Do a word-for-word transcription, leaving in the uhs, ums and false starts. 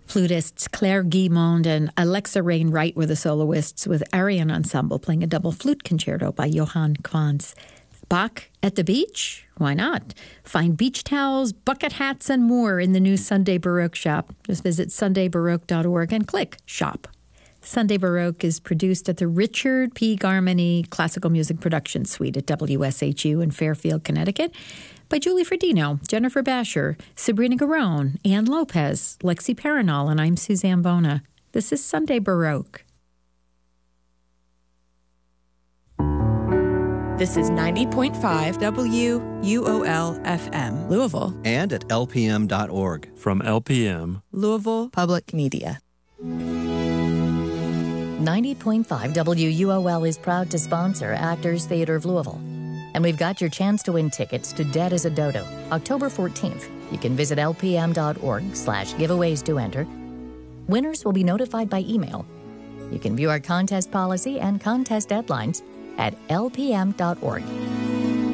Flutists Claire Guimond and Alexa Rain Wright were the soloists, with Ariane Ensemble playing a double flute concerto by Johann Quantz. Bach at the beach? Why not? Find beach towels, bucket hats, and more in the new Sunday Baroque shop. Just visit sunday baroque dot org and click Shop. Sunday Baroque is produced at the Richard P. Garmany Classical Music Production Suite at W S H U in Fairfield, Connecticut, by Julie Fredino, Jennifer Basher, Sabrina Garone, Ann Lopez, Lexi Paranol, and I'm Suzanne Bona. This is Sunday Baroque. This is ninety point five W U O L F M, Louisville. And at L P M dot org. From L P M, Louisville Public Media. ninety point five W U O L is proud to sponsor Actors Theatre of Louisville. And we've got your chance to win tickets to Dead as a Dodo, October fourteenth. You can visit L P M dot org slash giveaways to enter. Winners will be notified by email. You can view our contest policy and contest deadlines at L P M dot org.